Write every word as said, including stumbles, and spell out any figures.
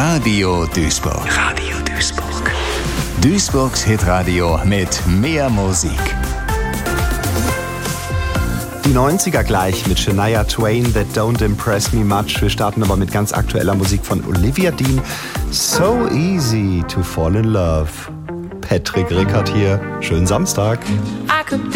Radio Duisburg. Radio Duisburg. Duisburgs Hitradio mit mehr Musik. Die neunziger gleich mit Shania Twain, That Don't Impress Me Much. Wir starten aber mit ganz aktueller Musik von Olivia Dean. So Easy to Fall in Love. Patrick Rickert hier. Schönen Samstag.